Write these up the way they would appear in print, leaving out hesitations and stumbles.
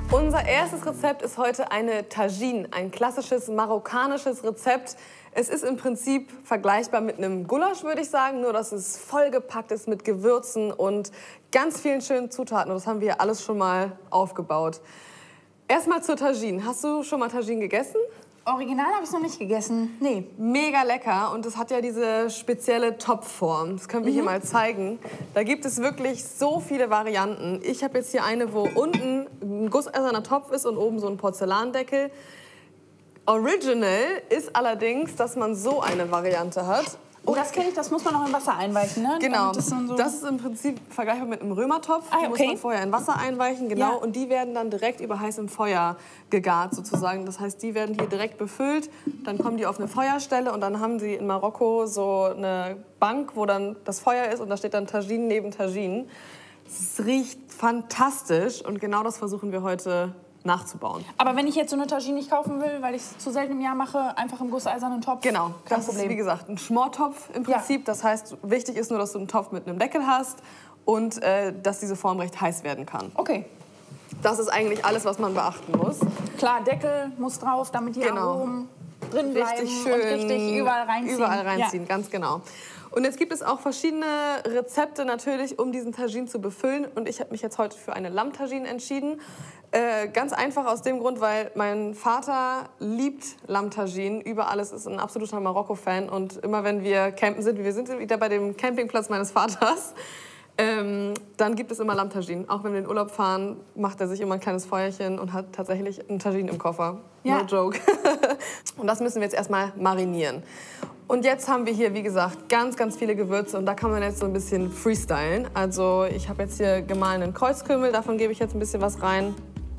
Unser erstes Rezept ist heute eine Tagine, ein klassisches marokkanisches Rezept. Es ist im Prinzip vergleichbar mit einem Gulasch, würde ich sagen, nur dass es vollgepackt ist mit Gewürzen und ganz vielen schönen Zutaten. Und das haben wir alles schon mal aufgebaut. Erstmal zur Tagine. Hast du schon mal Tagine gegessen? Original habe ich es noch nicht gegessen. Nee. Mega lecker und es hat ja diese spezielle Topfform. Das können wir hier mal zeigen. Da gibt es wirklich so viele Varianten. Ich habe jetzt hier eine, wo unten ein gusseiserner Topf ist und oben so ein Porzellandeckel. Original ist allerdings, dass man so eine Variante hat. Oh, das kenne ich, das muss man noch in Wasser einweichen, ne? Genau, das ist im Prinzip vergleichbar mit einem Römertopf. Ah, Die muss man vorher in Wasser einweichen, genau. Ja. Und die werden dann direkt über heißem Feuer gegart sozusagen. Das heißt, die werden hier direkt befüllt, dann kommen die auf eine Feuerstelle und dann haben sie in Marokko so eine Bank, wo dann das Feuer ist und da steht dann Tagine neben Tagine. Es riecht fantastisch und genau das versuchen wir heute nachzubauen. Aber wenn ich jetzt so eine Tagine nicht kaufen will, weil ich es zu selten im Jahr mache, einfach im gusseisernen Topf? Genau, das ist wie gesagt ein Schmortopf im Prinzip. Ja. Das heißt, wichtig ist nur, dass du einen Topf mit einem Deckel hast und dass diese Form recht heiß werden kann. Okay. Das ist eigentlich alles, was man beachten muss. Klar, Deckel muss drauf, damit die Aromen drin bleiben richtig schön und richtig überall reinziehen. Überall reinziehen, ganz genau. Und jetzt gibt es auch verschiedene Rezepte natürlich, um diesen Tagine zu befüllen. Und ich habe mich jetzt heute für eine Lammtagine entschieden. Ganz einfach aus dem Grund, weil mein Vater liebt Lammtagine über alles, ist ein absoluter Marokko-Fan. Und immer wenn wir campen sind, wir sind wieder bei dem Campingplatz meines Vaters, dann gibt es immer Lammtagine. Auch wenn wir in den Urlaub fahren, macht er sich immer ein kleines Feuerchen und hat tatsächlich einen Tagine im Koffer. Ja. No joke. Und das müssen wir jetzt erstmal marinieren. Und jetzt haben wir hier, wie gesagt, ganz, ganz viele Gewürze und da kann man jetzt so ein bisschen freestylen. Also ich habe jetzt hier gemahlenen Kreuzkümmel, davon gebe ich jetzt ein bisschen was rein.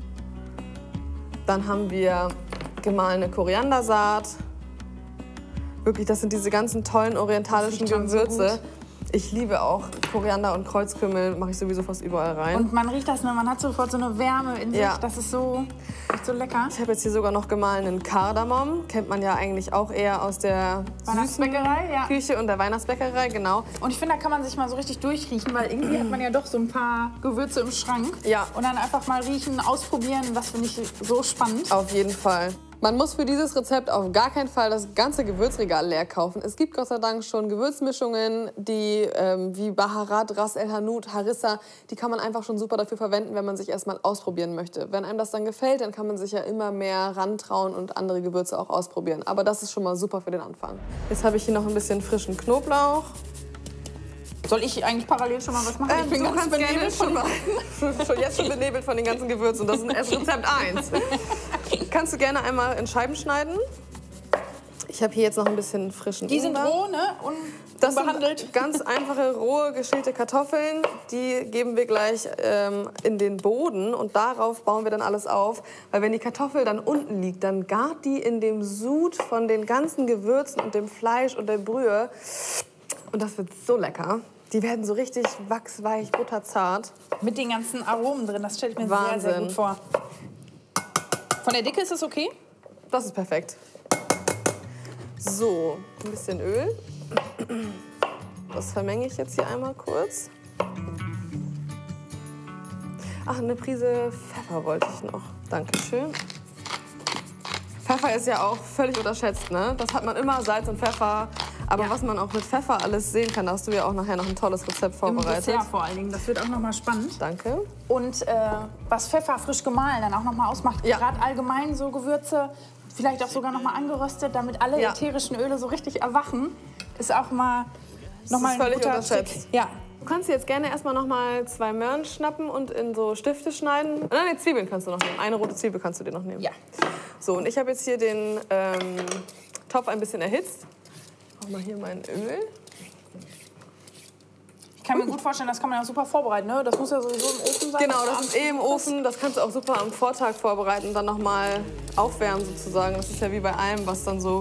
Dann haben wir gemahlene Koriandersaat. Wirklich, das sind diese ganzen tollen orientalischen Gewürze. So ich liebe auch Koriander und Kreuzkümmel, mache ich sowieso fast überall rein. Und man riecht das, man hat sofort so eine Wärme in sich, ja. Das ist so, echt so lecker. Ich habe jetzt hier sogar noch gemahlenen Kardamom, kennt man ja eigentlich auch eher aus der Weihnachtsbäckerei, ja. Küche und der Weihnachtsbäckerei, genau. Und ich finde, da kann man sich mal so richtig durchriechen, weil irgendwie hat man ja doch so ein paar Gewürze im Schrank. Ja. Und dann einfach mal riechen, ausprobieren, das finde ich so spannend. Auf jeden Fall. Man muss für dieses Rezept auf gar keinen Fall das ganze Gewürzregal leer kaufen. Es gibt Gott sei Dank schon Gewürzmischungen, die wie Baharat, Ras El Hanout, Harissa, die kann man einfach schon super dafür verwenden, wenn man sich erstmal ausprobieren möchte. Wenn einem das dann gefällt, dann kann man sich ja immer mehr rantrauen und andere Gewürze auch ausprobieren. Aber das ist schon mal super für den Anfang. Jetzt habe ich hier noch ein bisschen frischen Knoblauch. Soll ich eigentlich parallel schon mal was machen? Ich bin ganz benebelt jetzt schon benebelt von den ganzen Gewürzen. Das ist erst Rezept 1. Kannst du gerne einmal in Scheiben schneiden. Ich habe hier jetzt noch ein bisschen frischen Die sind Ingwer. roh, ne? Das unbehandelt. sind ganz einfache, rohe, geschälte Kartoffeln. Die geben wir gleich in den Boden und darauf bauen wir dann alles auf. Weil wenn die Kartoffel dann unten liegt, dann gart die in dem Sud von den ganzen Gewürzen und dem Fleisch und der Brühe. Und das wird so lecker. Die werden so richtig wachsweich, butterzart. Mit den ganzen Aromen drin, das stelle ich mir Wahnsinn. sehr, sehr gut vor. Von der Dicke ist es okay? Das ist perfekt. So, ein bisschen Öl. Das vermenge ich jetzt hier einmal kurz. Ach, eine Prise Pfeffer wollte ich noch. Dankeschön. Pfeffer ist ja auch völlig unterschätzt, ne? Das hat man immer, Salz und Pfeffer. Aber was man auch mit Pfeffer alles sehen kann, da hast du ja auch nachher noch ein tolles Rezept vorbereitet. Im Dessert vor allen Dingen, das wird auch noch mal spannend. Danke. Und was Pfeffer frisch gemahlen dann auch noch mal ausmacht, gerade allgemein so Gewürze, vielleicht auch sogar noch mal angeröstet, damit alle ätherischen Öle so richtig erwachen, ist auch mal noch mal ein völlig guter unterschätzt. Trick. Ja. Du kannst jetzt gerne erstmal noch mal 2 Möhren schnappen und in so Stifte schneiden. Nein, die Zwiebeln kannst du noch nehmen. Eine rote Zwiebel kannst du dir noch nehmen. Ja. So, und ich habe jetzt hier den Topf ein bisschen erhitzt. Auch mal hier mein Öl. Ich kann mir gut vorstellen, das kann man ja super vorbereiten, ne? Das muss ja sowieso im Ofen sein. Genau, das ist im Ofen. Das kannst du auch super am Vortag vorbereiten und dann noch mal aufwärmen sozusagen. Das ist ja wie bei allem, was dann so